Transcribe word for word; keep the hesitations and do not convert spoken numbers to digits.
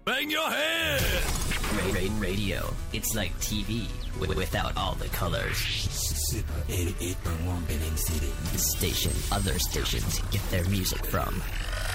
Bang your head! Rain Radio. It's like T V w- without all the colors. Super eighty-eight point one Benin City. The station other stations get their music from.